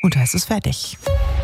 Und da ist es fertig.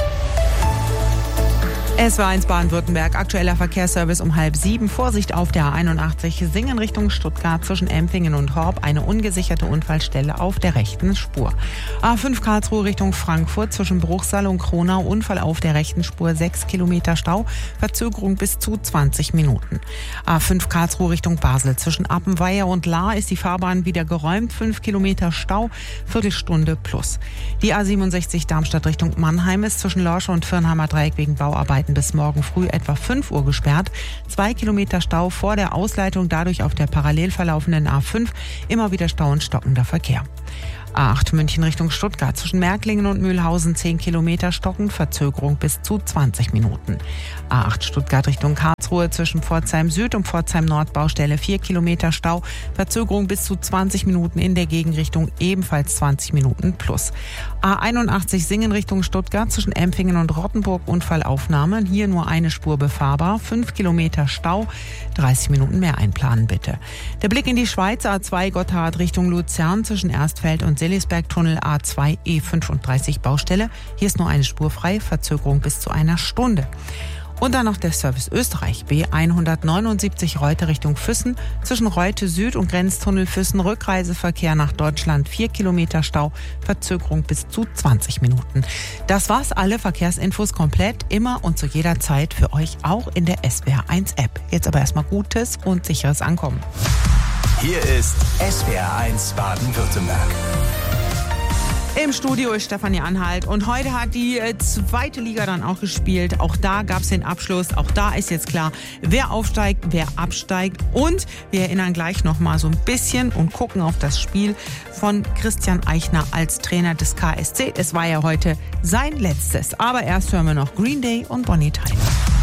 SW1 Baden-Württemberg, aktueller Verkehrsservice um 6:30. Vorsicht auf der A81 Singen Richtung Stuttgart zwischen Empfingen und Horb. Eine ungesicherte Unfallstelle auf der rechten Spur. A5 Karlsruhe Richtung Frankfurt zwischen Bruchsal und Kronau. Unfall auf der rechten Spur, 6 Kilometer Stau. Verzögerung bis zu 20 Minuten. A5 Karlsruhe Richtung Basel zwischen Appenweier und Lahr ist die Fahrbahn wieder geräumt. 5 Kilometer Stau, Viertelstunde plus. Die A67 Darmstadt Richtung Mannheim ist zwischen Lorsche und Firnheimer Dreieck wegen Bauarbeiten bis morgen früh etwa 5 Uhr gesperrt. 2 Kilometer Stau vor der Ausleitung, dadurch auf der parallel verlaufenden A5 immer wieder Stau und stockender Verkehr. A8 München Richtung Stuttgart zwischen Märklingen und Mühlhausen 10 Kilometer stockend, Verzögerung bis zu 20 Minuten. A8 Stuttgart Richtung Karlsruhe zwischen Pforzheim Süd und Pforzheim Nord Baustelle 4 Kilometer Stau, Verzögerung bis zu 20 Minuten in der Gegenrichtung, ebenfalls 20 Minuten plus. A81 Singen Richtung Stuttgart zwischen Empfingen und Rottenburg Unfallaufnahme, hier nur eine Spur befahrbar, 5 Kilometer Stau, 30 Minuten mehr einplanen bitte. Der Blick in die Schweiz, A2 Gotthard Richtung Luzern zwischen Erstfeld und Seelisberg-Tunnel A2 E35 Baustelle. Hier ist nur eine Spur frei, Verzögerung bis zu einer Stunde. Und dann noch der Service Österreich, B179 Reute Richtung Füssen, zwischen Reute Süd und Grenztunnel Füssen, Rückreiseverkehr nach Deutschland, 4 Kilometer Stau, Verzögerung bis zu 20 Minuten. Das war's, alle Verkehrsinfos komplett, immer und zu jeder Zeit für euch auch in der SWR1 App. Jetzt aber erstmal gutes und sicheres Ankommen. Hier ist SWR1 Baden-Württemberg. Im Studio ist Stefanie Anhalt und heute hat die zweite Liga dann auch gespielt. Auch da gab es den Abschluss. Auch da ist jetzt klar, wer aufsteigt, wer absteigt. Und wir erinnern gleich nochmal so ein bisschen und gucken auf das Spiel von Christian Eichner als Trainer des KSC. Es war ja heute sein letztes. Aber erst hören wir noch Green Day und Bonnie Tyler.